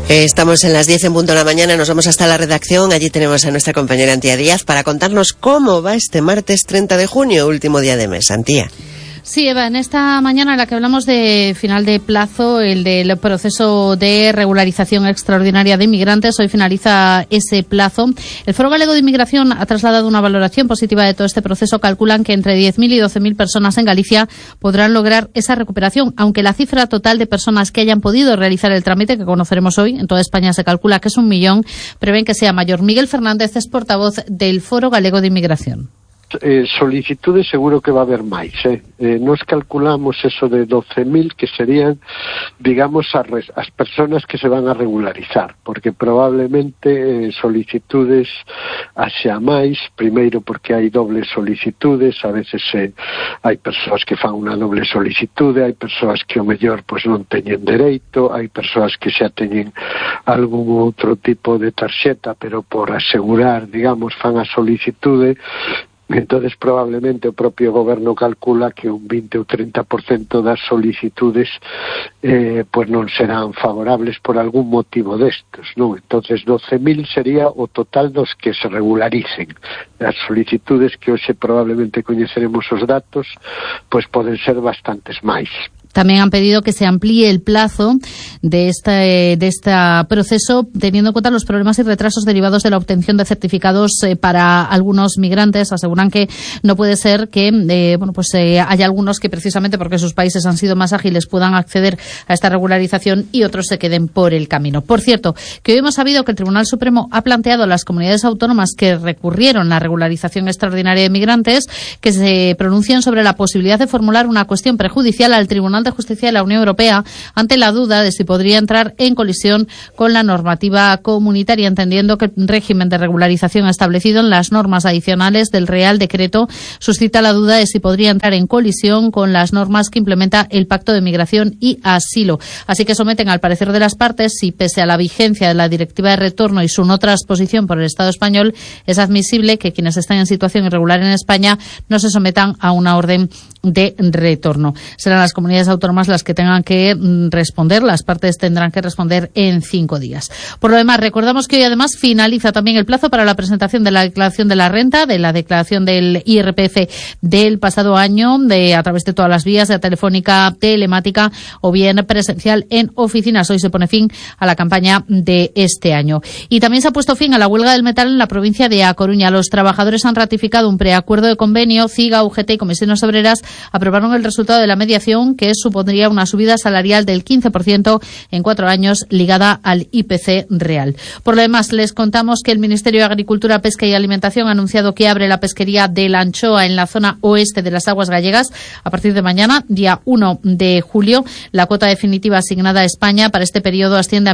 Estamos en las 10 en punto de la mañana, nos vamos hasta la redacción. Allí tenemos a nuestra compañera Antía Díaz para contarnos cómo va este martes 30 de junio, último día de mes. Antía. Sí, Eva, en esta mañana en la que hablamos de final de plazo, el del proceso de regularización extraordinaria de inmigrantes, hoy finaliza ese plazo. El Foro Galego de Inmigración ha trasladado una valoración positiva de todo este proceso. Calculan que entre 10.000 y 12.000 personas en Galicia podrán lograr esa recuperación, aunque la cifra total de personas que hayan podido realizar el trámite, que conoceremos hoy, en toda España se calcula que es 1 millón, prevén que sea mayor. Miguel Fernández es portavoz del Foro Galego de Inmigración. Solicitudes seguro que va a haber máis, Nos calculamos eso de 12.000 que serían, digamos, as persoas que se van a regularizar, porque probablemente solicitudes haxa máis, primeiro porque hai dobles solicitudes, a veces hai persoas que fan unha doble solicitude, hai persoas que o mellor pois non teñen dereito, hai persoas que xa teñen algún outro tipo de tarxeta, pero por asegurar, digamos, fan a solicitude. Entonces probablemente o propio goberno calcula que un 20 ou 30% das solicitudes pues non serán favorables por algún motivo destes, non? Entonces 12.000 sería o total dos que se regularicen. As solicitudes que hoxe probablemente coñeceremos os datos, pues poden ser bastantes máis. También han pedido que se amplíe el plazo de este proceso, teniendo en cuenta los problemas y retrasos derivados de la obtención de certificados para algunos migrantes. Aseguran que no puede ser que haya algunos que precisamente porque sus países han sido más ágiles puedan acceder a esta regularización y otros se queden por el camino. Por cierto, que hoy hemos sabido que el Tribunal Supremo ha planteado a las comunidades autónomas que recurrieron la regularización extraordinaria de migrantes que se pronuncien sobre la posibilidad de formular una cuestión prejudicial al Tribunal de Justicia de la Unión Europea ante la duda de si podría entrar en colisión con la normativa comunitaria, entendiendo que el régimen de regularización establecido en las normas adicionales del Real Decreto suscita la duda de si podría entrar en colisión con las normas que implementa el Pacto de Migración y Asilo. Así que someten al parecer de las partes si, pese a la vigencia de la Directiva de Retorno y su no transposición por el Estado español, es admisible que quienes están en situación irregular en España no se sometan a una orden de retorno. Serán las comunidades autónomas las que tengan que responder, las partes tendrán que responder en 5 días. Por lo demás, recordamos que hoy además finaliza también el plazo para la presentación de la declaración de la renta, de la declaración del IRPF del pasado año, a través de todas las vías, de telefónica, telemática o bien presencial en oficinas. Hoy se pone fin a la campaña de este año. Y también se ha puesto fin a la huelga del metal en la provincia de A Coruña. Los trabajadores han ratificado un preacuerdo de convenio. CIGA, UGT y Comisiones Obreras aprobaron el resultado de la mediación, que supondría una subida salarial del 15% en 4 años ligada al IPC real. Por lo demás, les contamos que el Ministerio de Agricultura, Pesca y Alimentación ha anunciado que abre la pesquería de la anchoa en la zona oeste de las aguas gallegas a partir de mañana, día 1 de julio. La cuota definitiva asignada a España para este periodo asciende a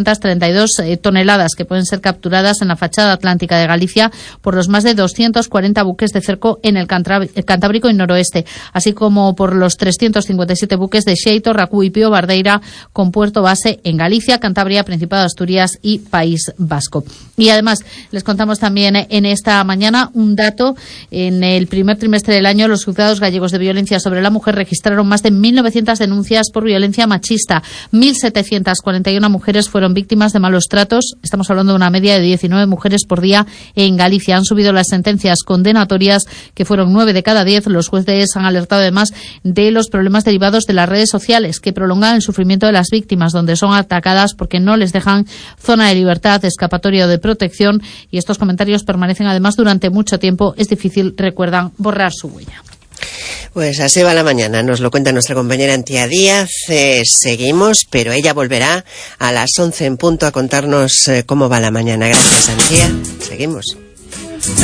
1.632 toneladas que pueden ser capturadas en la fachada atlántica de Galicia por los más de 240 buques de cerco en el Cantábrico y noroeste, así como por los 357 buques de Xeito, Racú y Pío Bardeira con puerto base en Galicia, Cantabria, Principado de Asturias y País Vasco. Y además les contamos también en esta mañana un dato. En el primer trimestre del año los juzgados gallegos de violencia sobre la mujer registraron más de 1.900 denuncias por violencia machista. 1.741 mujeres fueron víctimas de malos tratos. Estamos hablando de una media de 19 mujeres por día en Galicia. Han subido las sentencias condenatorias, que fueron 9 de cada 10. Los jueces han alertado además de los problemas derivados de las redes sociales, que prolongan el sufrimiento de las víctimas, donde son atacadas porque no les dejan zona de libertad, escapatoria o de protección, y estos comentarios permanecen además durante mucho tiempo. Es difícil, recuerdan, borrar su huella. Pues así va la mañana, nos lo cuenta nuestra compañera Antía Díaz. Seguimos, pero ella volverá a las 11 en punto a contarnos cómo va la mañana. Gracias, Antía. Seguimos.